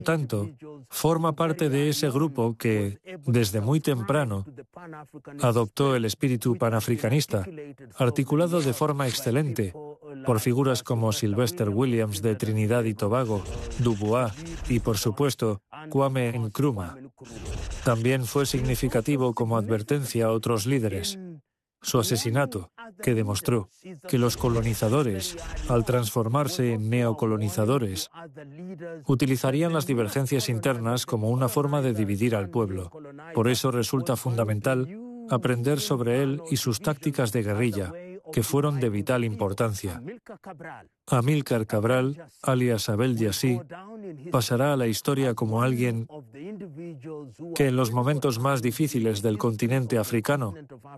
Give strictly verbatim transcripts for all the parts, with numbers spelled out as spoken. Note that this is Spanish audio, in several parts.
tanto, forma parte de ese grupo que, desde muy temprano, adoptó el espíritu panafricanista, articulado de forma excelente por figuras como Sylvester Williams de Trinidad y Tobago, Dubois y, por supuesto, Kwame Nkrumah. También fue significativo como advertencia a otros líderes. Su asesinato, que demostró que los colonizadores, al transformarse en neocolonizadores, utilizarían las divergencias internas como una forma de dividir al pueblo. Por eso resulta fundamental aprender sobre él y sus tácticas de guerrilla, que fueron de vital importancia. Amílcar Cabral, alias Abel Yassí, pasará a la historia como alguien que en los momentos más difíciles del continente africano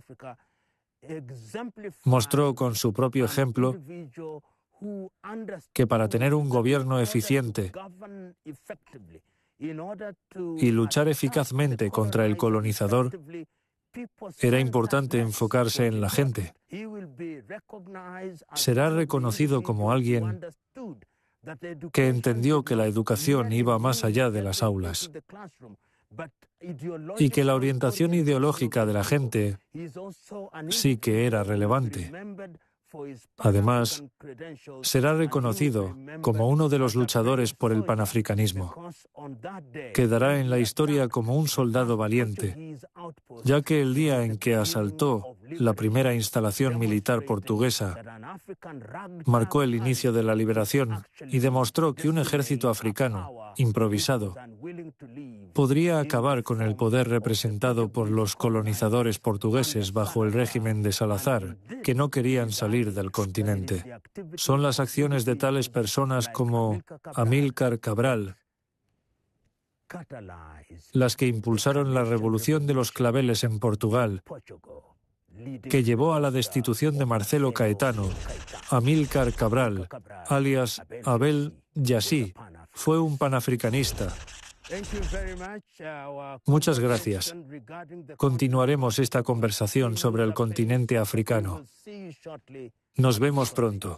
mostró con su propio ejemplo que para tener un gobierno eficiente y luchar eficazmente contra el colonizador, era importante enfocarse en la gente. Será reconocido como alguien que entendió que la educación iba más allá de las aulas y que la orientación ideológica de la gente sí que era relevante. Además, será reconocido como uno de los luchadores por el panafricanismo. Quedará en la historia como un soldado valiente, ya que el día en que asaltó la primera instalación militar portuguesa marcó el inicio de la liberación y demostró que un ejército africano, improvisado, podría acabar con el poder representado por los colonizadores portugueses bajo el régimen de Salazar, que no querían salir del continente. Son las acciones de tales personas como Amílcar Cabral las que impulsaron la revolución de los claveles en Portugal, que llevó a la destitución de Marcelo Caetano. Amílcar Cabral, alias Abel Yassí, fue un panafricanista. Muchas gracias. Continuaremos esta conversación sobre el continente africano. Nos vemos pronto.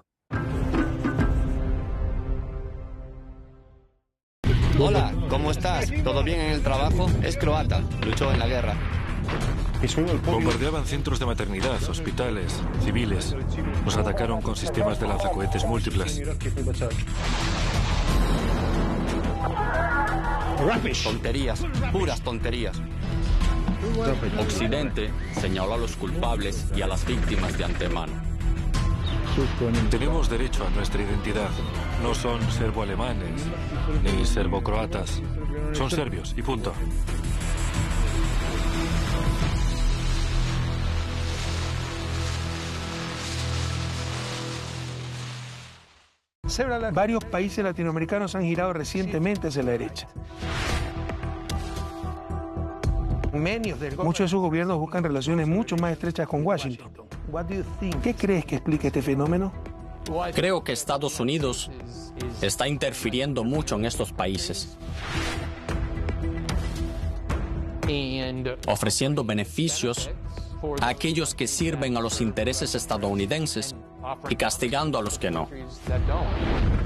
Hola, ¿cómo estás? ¿Todo bien en el trabajo? Es croata, luchó en la guerra. Bombardeaban centros de maternidad, hospitales, civiles. Nos atacaron con sistemas de lanzacohetes múltiples. Tonterías, puras tonterías. Occidente señaló a los culpables y a las víctimas de antemano. Tenemos derecho a nuestra identidad. No son serbo-alemanes ni serbo-croatas. Son serbios y punto. Varios países latinoamericanos han girado recientemente hacia la derecha. Muchos de sus gobiernos buscan relaciones mucho más estrechas con Washington. ¿Qué crees que explica este fenómeno? Creo que Estados Unidos está interfiriendo mucho en estos países, ofreciendo beneficios a aquellos que sirven a los intereses estadounidenses y castigando a los que no.